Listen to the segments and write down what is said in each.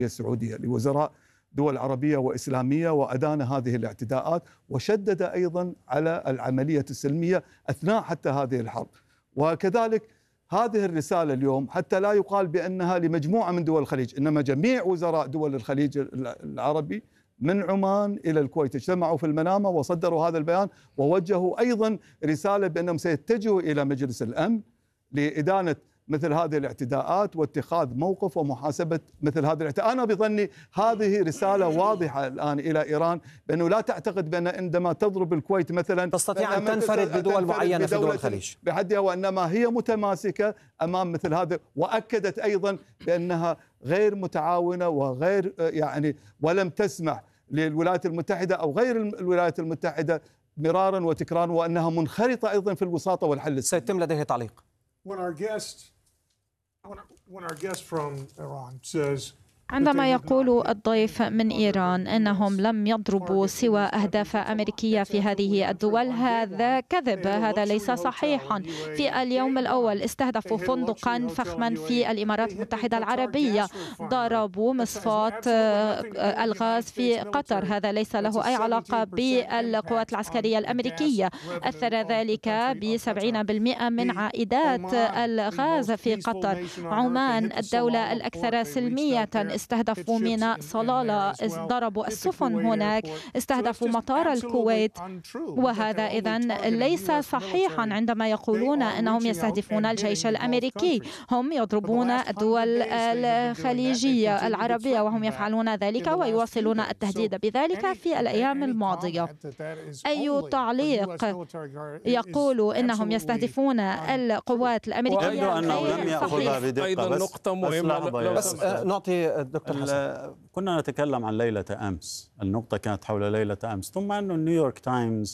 السعودية لوزراء دول عربية وإسلامية وأدان هذه الاعتداءات، وشدد أيضا على العملية السلمية أثناء حتى هذه الحرب. وكذلك هذه الرسالة اليوم حتى لا يقال بأنها لمجموعة من دول الخليج، إنما جميع وزراء دول الخليج العربي من عمان إلى الكويت اجتمعوا في المنامة وصدروا هذا البيان، ووجهوا أيضا رسالة بأنهم سيتجهوا إلى مجلس الأمن لإدانة مثل هذه الاعتداءات واتخاذ موقف ومحاسبة مثل هذه الاعتداءات. أنا بظني هذه رسالة واضحة الآن إلى إيران بأنه لا تعتقد بأن عندما تضرب الكويت مثلا تستطيع أن تنفرد بدول معينة في دول الخليج بحدها، وإنما هي متماسكة أمام مثل هذا. وأكدت أيضا بأنها غير متعاونة وغير ولم تسمح للولايات المتحدة أو غير الولايات المتحدة مرارا وتكرارا، وأنها منخرطة أيضا في الوساطة والحل. سيتم لديه تعليق. When our guest from Iran says عندما يقول الضيف من إيران أنهم لم يضربوا سوى أهداف أمريكية في هذه الدول، هذا كذب، هذا ليس صحيحا. في اليوم الأول استهدفوا فندقا فخما في الإمارات المتحدة العربية، ضربوا مصفاة الغاز في قطر، هذا ليس له أي علاقة بالقوات العسكرية الأمريكية. أثر ذلك ب70% من عائدات الغاز في قطر. عمان الدولة الأكثر سلمية استهدفوا ميناء صلالة، ضربوا السفن هناك، استهدفوا مطار الكويت. وهذا إذن ليس صحيحا عندما يقولون أنهم يستهدفون الجيش الأمريكي. هم يضربون الدول الخليجية العربية وهم يفعلون ذلك ويواصلون التهديد بذلك في الأيام الماضية. أي تعليق يقول أنهم يستهدفون القوات الأمريكية غير صحيح. أيضا نقطة مهمة بس نعطي دكتور حسن. كنا نتكلم عن ليلة أمس، النقطة كانت حول ليلة أمس، ثم أن نيويورك تايمز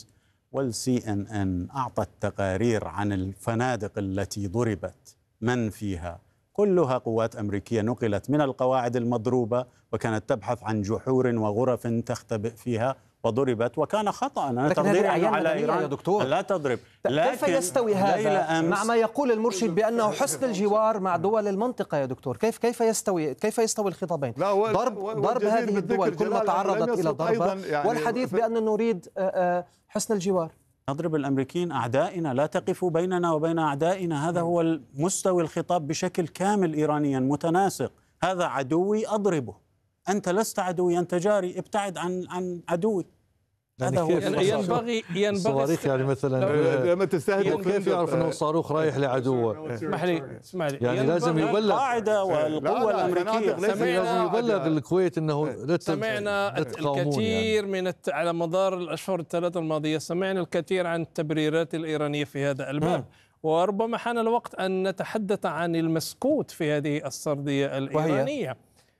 والCNN أعطت تقارير عن الفنادق التي ضربت، من فيها كلها قوات أمريكية نقلت من القواعد المضروبة وكانت تبحث عن جحور وغرف تختبئ فيها وضربت، وكان خطأ. أنا تقديري على إيران يا دكتور لا تضرب. كيف يستوي هذا مع ما يقول المرشد بأنه حسن الجوار مع دول المنطقة يا دكتور؟ كيف يستوي الخطابين؟ ضرب هذه الدول كلما تعرضت إلى ضربة، والحديث بأن نريد حسن الجوار. نضرب الأمريكيين أعدائنا، لا تقفوا بيننا وبين أعدائنا. هذا هو مستوى الخطاب بشكل كامل إيرانيا متناسق. هذا عدوي أضربه، أنت لست عدوي، أنت جاري، ابتعد عن عدوي. هذا هو ينبغي الصواريخ مثلا لما تستهدف كيف يعرف انه الصاروخ رايح لعدوه؟ اسمح لي يعني لازم يبلغ القاعدة والقوة الأمريكية، لازم يبلغ الكويت انه سمعنا الكثير من على مدار الاشهر الثلاثة الماضية، سمعنا الكثير عن التبريرات الإيرانية في هذا الباب، وربما حان الوقت أن نتحدث عن المسكوت في هذه السردية الإيرانية.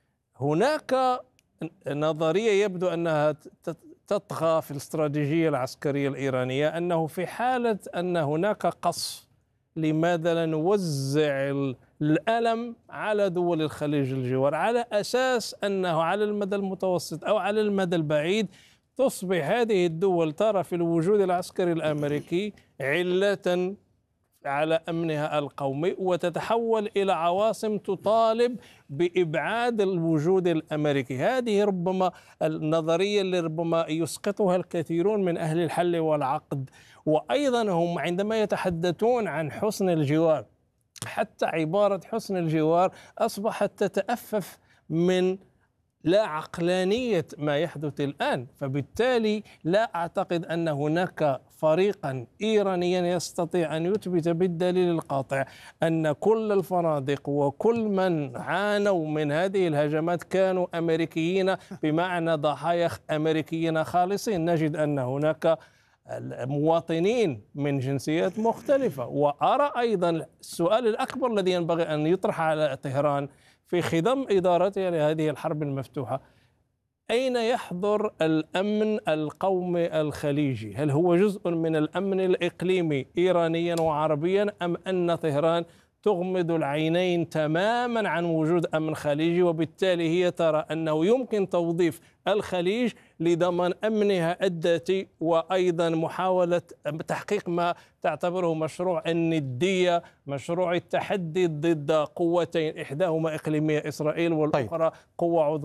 هناك نظرية يبدو أنها تطغى في الاستراتيجية العسكرية الإيرانية، أنه في حالة أن هناك قصف، لماذا لا نوزع الألم على دول الخليج الجوار، على أساس أنه على المدى المتوسط أو على المدى البعيد تصبح هذه الدول ترى في الوجود العسكري الأمريكي علة على أمنها القومي، وتتحول إلى عواصم تطالب بإبعاد الوجود الأمريكي. هذه ربما النظرية اللي ربما يسقطها الكثيرون من أهل الحل والعقد. وأيضا هم عندما يتحدثون عن حسن الجوار، حتى عبارة حسن الجوار أصبحت تتأفف من لا عقلانية ما يحدث الآن. فبالتالي لا أعتقد أن هناك فريقا إيرانيا يستطيع أن يثبت بالدليل القاطع أن كل الفنادق وكل من عانوا من هذه الهجمات كانوا أمريكيين، بمعنى ضحايا أمريكيين خالصين. نجد أن هناك مواطنين من جنسيات مختلفة. وأرى أيضا السؤال الأكبر الذي ينبغي أن يطرح على طهران في خضم إدارتها لهذه الحرب المفتوحة: أين يحضر الأمن القومي الخليجي؟ هل هو جزء من الأمن الإقليمي إيرانيا وعربيا، أم أن طهران تغمض العينين تماما عن وجود أمن خليجي، وبالتالي هي ترى أنه يمكن توظيف الخليج لضمان أمنها الذاتي، وأيضا محاولة تحقيق ما تعتبره مشروع الندية، مشروع التحدي ضد قوتين، إحداهما إقليمية إسرائيل والأخرى قوة عظمى